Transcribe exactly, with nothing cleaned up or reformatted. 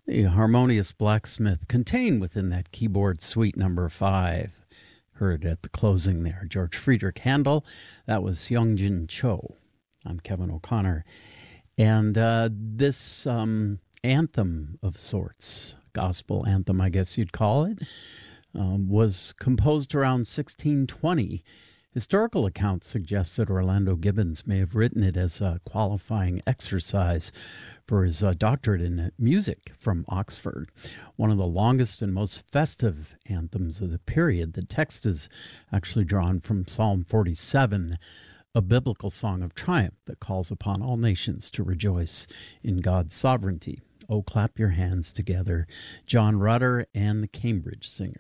The harmonious blacksmith contained within that keyboard suite number five. Heard at the closing there. George Friedrich Handel. That was Youngjin Cho. I'm Kevin O'Connor. And uh, this um, anthem of sorts, gospel anthem, I guess you'd call it, um, was composed around sixteen twenty. Historical accounts suggest that Orlando Gibbons may have written it as a qualifying exercise for his uh, doctorate in music from Oxford. One of the longest and most festive anthems of the period. The text is actually drawn from Psalm forty-seven, a biblical song of triumph that calls upon all nations to rejoice in God's sovereignty. Oh, clap your hands together, John Rutter and the Cambridge Singers.